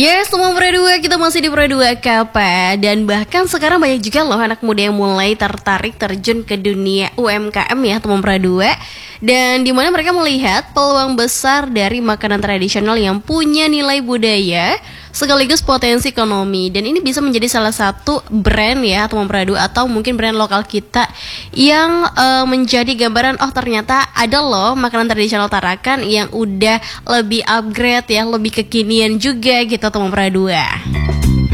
Yes, teman Pro 2, kita masih di Pro 2 KP. Dan bahkan sekarang banyak juga loh anak muda yang mulai tertarik terjun ke dunia UMKM ya teman Pro 2. Dan dimana mereka melihat peluang besar dari makanan tradisional yang punya nilai budaya sekaligus potensi ekonomi. Dan ini bisa menjadi salah satu brand ya teman Pro 2 atau mungkin brand lokal kita yang menjadi gambaran, oh ternyata ada loh makanan tradisional Tarakan yang udah lebih upgrade ya, lebih kekinian juga gitu teman Pro 2.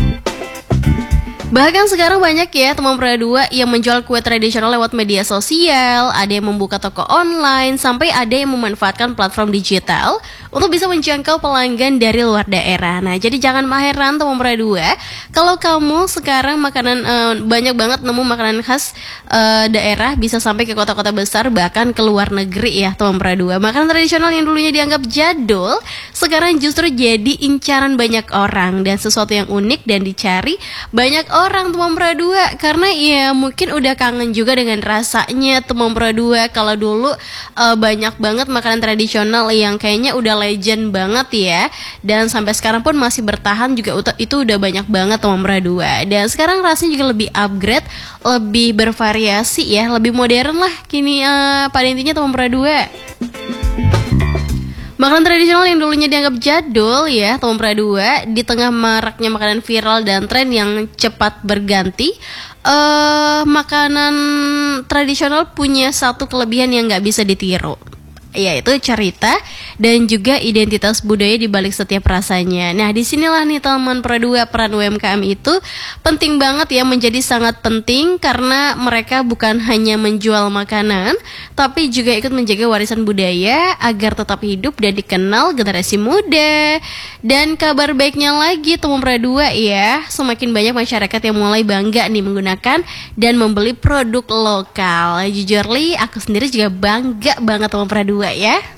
Bahkan sekarang banyak ya teman Pro 2 yang menjual kue tradisional lewat media sosial, ada yang membuka toko online, sampai ada yang memanfaatkan platform digital untuk bisa menjangkau pelanggan dari luar daerah. Nah, jadi jangan heran teman Pro 2 kalau kamu sekarang banyak banget nemu makanan khas daerah bisa sampai ke kota-kota besar, bahkan ke luar negeri ya teman Pro 2. Makanan tradisional yang dulunya dianggap jadul sekarang justru jadi incaran banyak orang dan sesuatu yang unik dan dicari banyak orang teman Pro 2 karena ya mungkin udah kangen juga dengan rasanya teman Pro 2. Kalau dulu banyak banget makanan tradisional yang kayaknya udah legend banget ya, dan sampai sekarang pun masih bertahan juga, itu udah banyak banget teman Pro 2. Dan sekarang rasanya juga lebih upgrade, lebih bervariasi ya, lebih modern lah kini pada intinya teman Pro 2. Makanan tradisional yang dulunya dianggap jadul ya teman Pro 2, di tengah maraknya makanan viral dan tren yang cepat berganti, makanan tradisional punya satu kelebihan yang nggak bisa ditiru, yaitu cerita dan juga identitas budaya di balik setiap rasanya. Nah, disinilah nih teman Pro 2, peran UMKM itu penting banget ya, menjadi sangat penting karena mereka bukan hanya menjual makanan, tapi juga ikut menjaga warisan budaya agar tetap hidup dan dikenal generasi muda. Dan kabar baiknya lagi teman Pro 2 ya, semakin banyak masyarakat yang mulai bangga nih menggunakan dan membeli produk lokal. Jujur li, aku sendiri juga bangga banget teman Pro 2 ya.